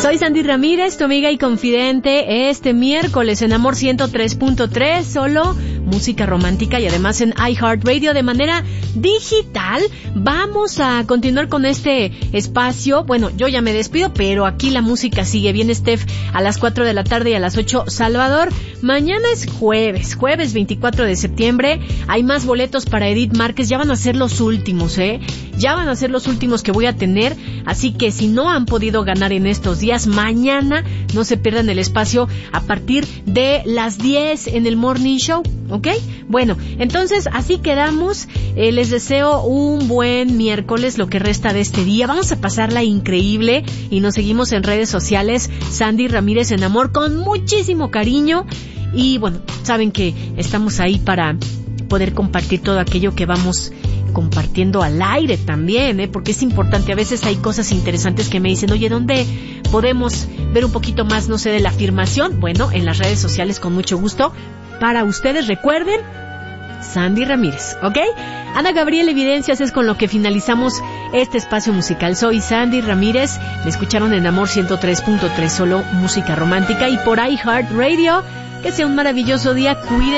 Soy Sandy Ramírez, tu amiga y confidente. Este miércoles en Amor 103.3, solo música romántica y además en iHeartRadio de manera digital. Vamos a continuar con este espacio. Bueno, yo ya me despido, pero aquí la música sigue. Viene Steph a las 4 de la tarde y a las 8 Salvador. Mañana es jueves 24 de septiembre. Hay más boletos para Edith Márquez. Ya van a ser los últimos, Ya van a ser los últimos que voy a tener. Así que si no han podido ganar en estos días, mañana no se pierdan el espacio a partir de las 10 en el Morning Show, ¿ok? Bueno, entonces así quedamos. Les deseo un buen miércoles, lo que resta de este día. Vamos a pasarla increíble y nos seguimos en redes sociales. Sandy Ramírez en Amor, con muchísimo cariño. Y bueno, saben que estamos ahí para poder compartir todo aquello que vamos compartiendo al aire también, porque es importante. A veces hay cosas interesantes que me dicen, oye, ¿dónde podemos ver un poquito más, no sé, de la afirmación? Bueno, en las redes sociales con mucho gusto. Para ustedes, recuerden, Sandy Ramírez, ¿ok? Ana Gabriel Evidencias es con lo que finalizamos este espacio musical. Soy Sandy Ramírez, me escucharon en Amor 103.3, solo música romántica, y por iHeartRadio. Que sea un maravilloso día, cuídense.